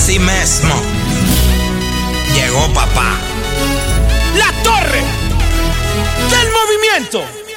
así mismo. Llegó papá. La torre del movimiento.